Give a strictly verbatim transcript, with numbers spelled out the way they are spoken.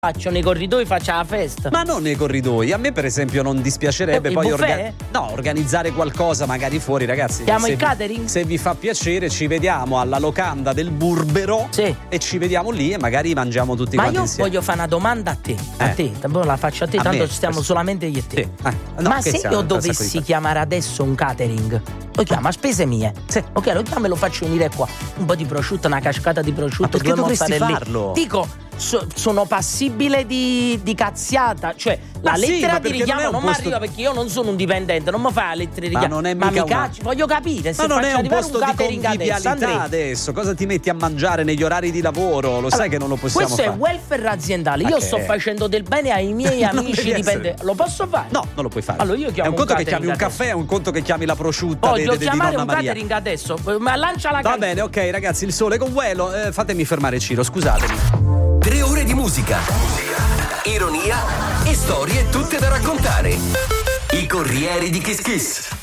faccio nei corridoi, faccio la festa. Ma non nei corridoi, a me per esempio non dispiacerebbe Il poi buffet? no, organizzare qualcosa magari fuori, ragazzi. Chiamo se il vi, catering? Se vi fa piacere ci vediamo alla locanda del Burbero, sì, e ci vediamo lì e magari mangiamo tutti Ma quanti io insieme. voglio fare una domanda a te, a Eh. te, poi la faccio a te, A tanto me, stiamo questo. solamente io e te. Sì. Eh, no, Ma che se siamo, io un sacco di dovessi fa- chiamare adesso un catering, lo chiamo a spese mie. Sì. Ok, lo chiamo e lo faccio venire qua. Un po' di prosciutto, una cascata di prosciutto, Ma perché due dovresti mozzarelli. farlo? Dico, so- sono passibile di, di cazziata, cioè la Ma sì, lettera ma di perché richiamo non è non un mi posto- arriva perché io non sono un dipendente, non mi fa la lettera di Ma richiamo. non è ma mica mi una- cacci, voglio capire se Ma non faccio è un arrivare posto un di catering adesso, convivialità Andrea. adesso. Cosa ti metti a mangiare negli orari di lavoro? Lo sai che non lo possiamo Questo fare. è welfare aziendale. Ma Io che sto è? facendo del bene ai miei Non amici devi dipendenti. essere- Lo posso fare? No, non lo puoi fare. Allora io chiamo è un conto un che chiami un catering caffè, è un conto che chiami la prosciutta de, Voglio de, de, di chiamare Nonna un Maria. catering adesso. Ma lancia la Va can- bene, ok ragazzi, il sole con vuelo, eh, fatemi fermare Ciro, scusatemi. Tre ore di musica, ironia e storie tutte da raccontare. I Corrieri di Kiss Kiss.